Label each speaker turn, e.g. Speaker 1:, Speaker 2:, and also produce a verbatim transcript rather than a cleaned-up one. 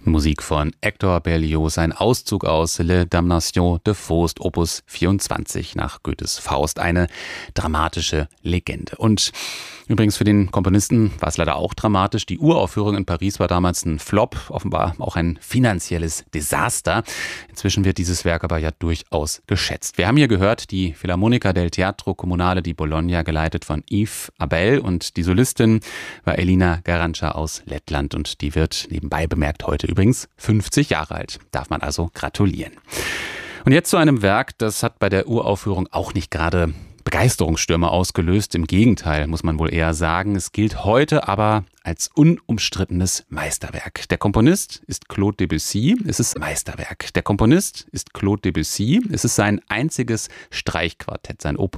Speaker 1: Musik von Hector Berlioz, ein Auszug aus Le Damnation de Faust, Opus vierundzwanzig nach Goethes Faust, eine dramatische Legende. Und übrigens für den Komponisten war es leider auch dramatisch. Die Uraufführung in Paris war damals ein Flop, offenbar auch ein finanzielles Desaster. Inzwischen wird dieses Werk aber ja durchaus geschätzt. Wir haben hier gehört die Filarmonica del Teatro Comunale di Bologna, geleitet von Yves Abel, und die Solistin war Elina Garanca aus Lettland, und die wird nebenbei bemerkt heute übrigens fünfzig Jahre alt. Darf man also gratulieren. Und jetzt zu einem Werk, das hat bei der Uraufführung auch nicht gerade Begeisterungsstürme ausgelöst. Im Gegenteil, muss man wohl eher sagen. Es gilt heute aber als unumstrittenes Meisterwerk. Der Komponist ist Claude Debussy. Es ist Meisterwerk. Der Komponist ist Claude Debussy. Es ist sein einziges Streichquartett, sein Opus